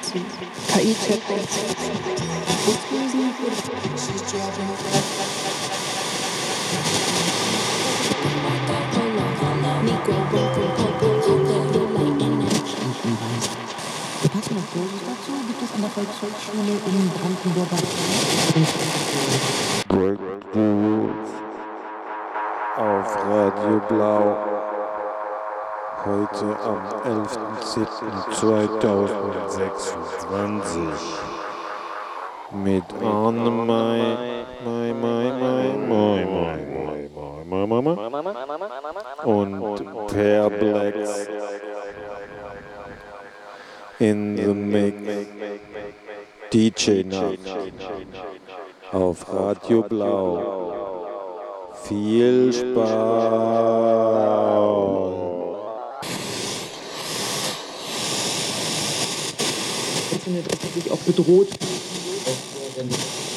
zu KI-Chatbots. Passende Kurse dazu gibt es an der Volkshochschule in Brandenburger. Break the Rules auf Radio Blau. Heute am 11.07.2026 mit Arne Mai und Per Blacks in the Mix. DJ Nacht auf Radio Blau. Viel Spaß! Internet ist natürlich auch bedroht.